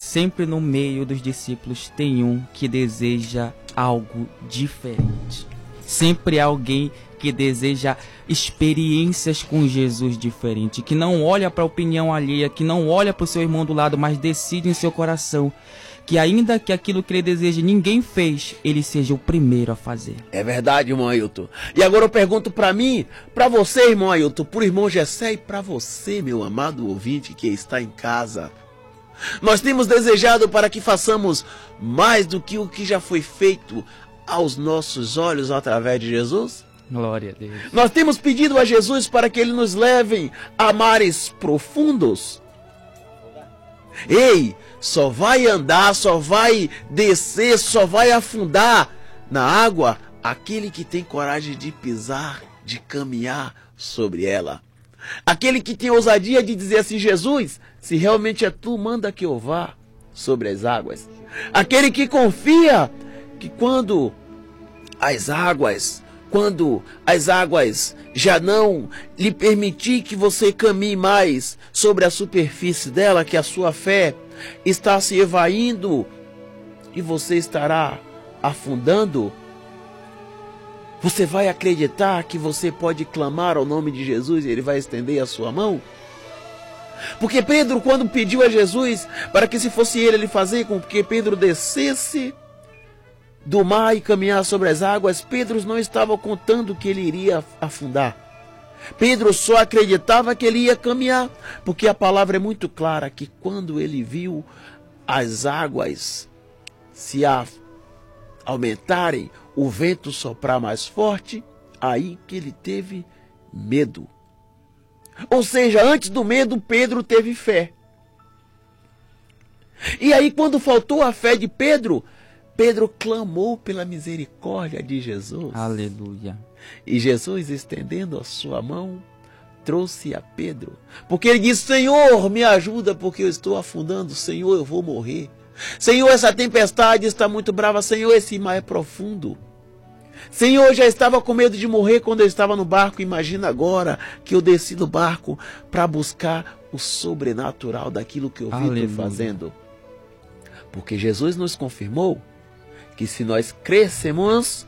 sempre no meio dos discípulos tem um que deseja algo diferente. Sempre há alguém que deseja experiências com Jesus diferente, que não olha para a opinião alheia, que não olha para o seu irmão do lado, mas decide em seu coração que ainda que aquilo que ele deseja ninguém fez, ele seja o primeiro a fazer. É verdade, irmão Ailton. E agora eu pergunto para mim, para você, irmão Ailton, para o irmão Gessé e para você, meu amado ouvinte que está em casa. Nós temos desejado para que façamos mais do que o que já foi feito aos nossos olhos através de Jesus? Glória a Deus. Nós temos pedido a Jesus para que Ele nos leve a mares profundos. Ei, só vai andar, só vai descer, só vai afundar na água aquele que tem coragem de pisar, de caminhar sobre ela. Aquele que tem ousadia de dizer assim: Jesus, se realmente é tu, manda que eu vá sobre as águas. Aquele que confia que quando as águas já não lhe permitir que você caminhe mais sobre a superfície dela, que a sua fé está se evaindo e você estará afundando, você vai acreditar que você pode clamar ao nome de Jesus e Ele vai estender a sua mão? Porque Pedro, quando pediu a Jesus para que se fosse ele fazer com que Pedro descesse do mar e caminhar sobre as águas, Pedro não estava contando que ele iria afundar. Pedro só acreditava que ele ia caminhar, porque a palavra é muito clara que quando ele viu as águas se aumentarem, o vento soprar mais forte, aí que ele teve medo. Ou seja, antes do medo, Pedro teve fé. E aí, quando faltou a fé de Pedro, Pedro clamou pela misericórdia de Jesus. Aleluia. E Jesus, estendendo a sua mão, trouxe a Pedro. Porque ele disse: Senhor, me ajuda, porque eu estou afundando. Senhor, eu vou morrer. Senhor, essa tempestade está muito brava. Senhor, esse mar é profundo. Senhor, eu já estava com medo de morrer quando eu estava no barco. Imagina agora que eu desci do barco para buscar o sobrenatural daquilo que eu vi fazendo. Porque Jesus nos confirmou que se nós crescemos,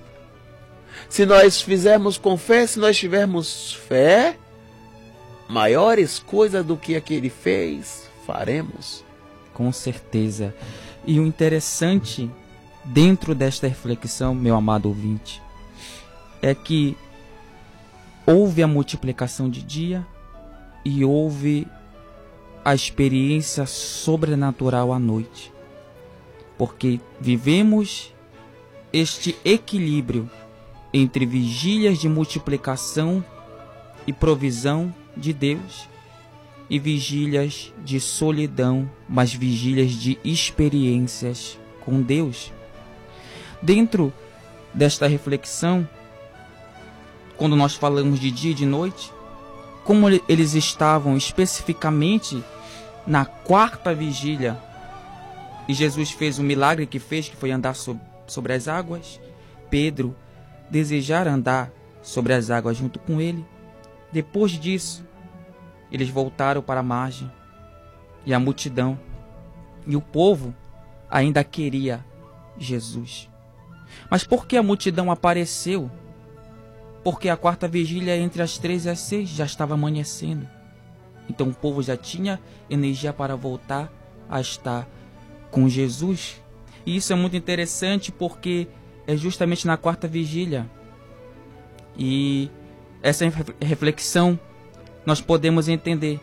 se nós fizermos com fé, se nós tivermos fé, maiores coisas do que aquele fez, faremos. Com certeza. E o interessante dentro desta reflexão, meu amado ouvinte, é que houve a multiplicação de dia e houve a experiência sobrenatural à noite. Porque vivemos este equilíbrio entre vigílias de multiplicação e provisão de Deus e vigílias de solidão, mas vigílias de experiências com Deus. Dentro desta reflexão, quando nós falamos de dia e de noite, como eles estavam especificamente na quarta vigília, e Jesus fez o milagre que fez, que foi andar sobre as águas, Pedro desejar andar sobre as águas junto com ele. Depois disso, eles voltaram para a margem, e a multidão, e o povo ainda queria Jesus. Mas por que a multidão apareceu? Porque a quarta vigília, entre as 3 e as 6, já estava amanhecendo. Então o povo já tinha energia para voltar a estar com Jesus. E isso é muito interessante porque é justamente na quarta vigília. E essa reflexão nós podemos entender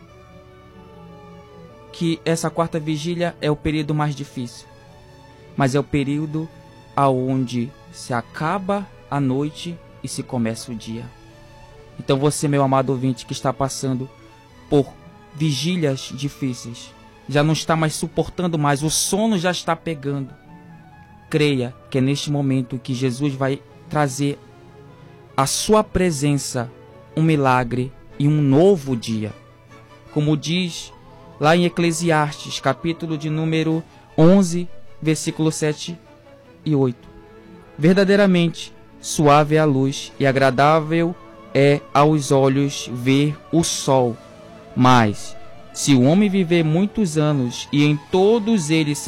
que essa quarta vigília é o período mais difícil. Mas é o período aonde se acaba a noite e se começa o dia. Então você, meu amado ouvinte, que está passando por vigílias difíceis, já não está mais suportando mais, o sono já está pegando, creia que é neste momento que Jesus vai trazer a sua presença, um milagre e um novo dia. Como diz lá em Eclesiastes, capítulo de número 11, versículo 7 e 8. Verdadeiramente, suave é a luz e agradável é aos olhos ver o sol. Mas, se o homem viver muitos anos e em todos eles